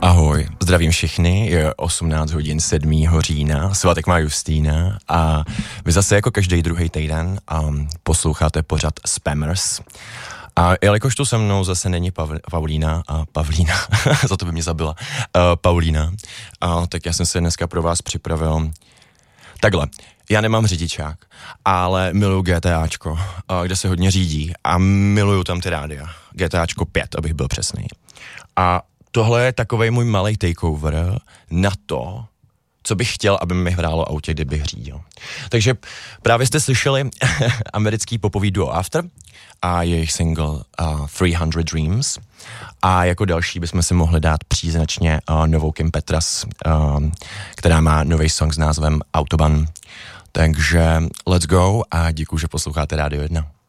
Ahoj, zdravím všechny, je 18 hodin 7. října, svátek má Justýna a vy zase jako každý druhý týden posloucháte pořad Spammers. A jelikož tu se mnou zase není Pavlína, za to by mě zabila, Paulína, tak já jsem se dneska pro vás připravil takhle. Já nemám řidičák, ale miluju GTAčko, kde se hodně řídí a miluju tam ty rádia. GTAčko 5, abych byl přesný. A tohle je takovej můj malej takeover na to, co bych chtěl, aby mi hrálo autě, kdybych řídil. Takže právě jste slyšeli americký popový duo After a jejich single 300 Dreams. A jako další bychom si mohli dát příznačně novou Kim Petras, která má nový song s názvem Autobahn. Takže let's go a děkuju, že posloucháte Rádio 1.